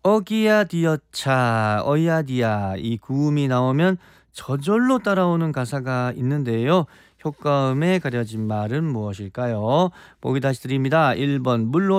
어기야 디어차 어야디야 이 구음이 나오면 저절로 따라오는 가사가 있는데요. 효과음에 가려진 말은 무엇일까요? 보기 다시 드립니다. 1번 물놀이